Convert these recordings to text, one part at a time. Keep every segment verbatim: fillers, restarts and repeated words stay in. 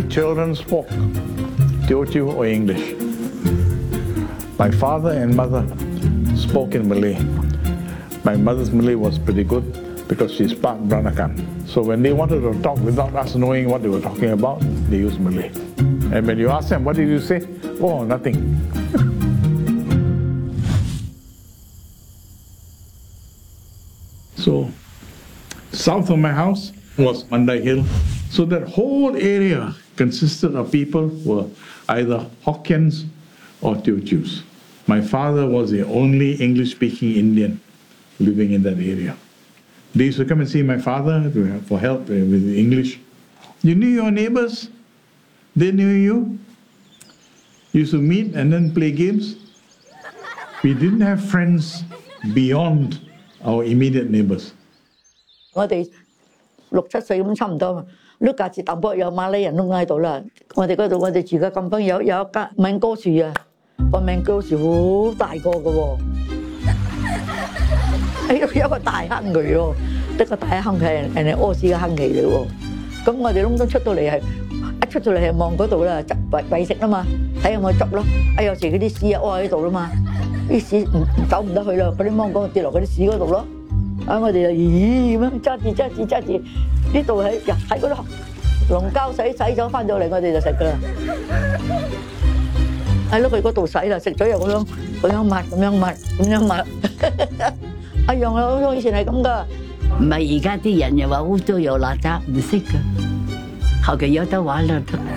children spoke Teochew or English. My father and mother spoke in Malay. My mother's Malay was pretty good because she's part Peranakan. So when they wanted to talk without us knowing what they were talking about, they used Malay. And when you ask them, what did you say? Oh, nothing. So, south of my house was Mandai Hill. So that whole area consisted of people who were either Hokkiens or Teochews. My father was the only English-speaking Indian living in that area. They used to come and see my father for help with English. You knew your neighbors. They knew you. You used to meet and then play games. We didn't have friends beyond our immediate neighbors. 我哋六七歲咁差唔多嘛，呢隔住淡薄有馬來人都喺度啦。我哋嗰度我哋住嘅近邊有有一間芒果樹啊，個芒果樹好大個嘅喎，喺度有個大坑渠喎，得個大坑渠係人哋屙屎嘅坑渠嚟喎。咁我哋窿都出到嚟係一出到嚟係望嗰度啦，執餵餵食啊嘛，睇有冇執咯。啊有時嗰啲屎啊屙喺度啦嘛，啲屎唔唔走唔得去啦，嗰啲芒果跌落嗰啲屎嗰度咯。啊！我哋就咦咁樣揸住揸住揸住，呢度喺喺嗰度龍膠洗洗咗翻到嚟，我哋就食噶啦。喺咯，佢嗰度洗啦，食咗又咁樣咁樣抹，咁樣抹，咁樣抹。一樣啦，好似以前係咁噶。 唔係而家啲人又話污糟又邋遢，唔識噶。後期有得玩啦得。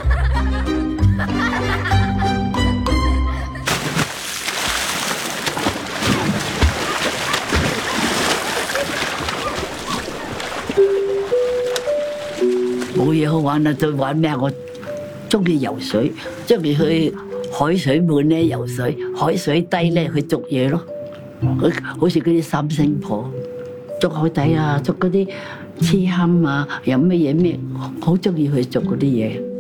冇嘢好玩啦，再玩咩？我中意游水，中意去海水滿咧游水，海水低咧去捉嘢咯。好似嗰啲三星婆捉海底啊，捉嗰啲黐坑啊，有乜嘢咩，好中意去捉嗰啲嘢。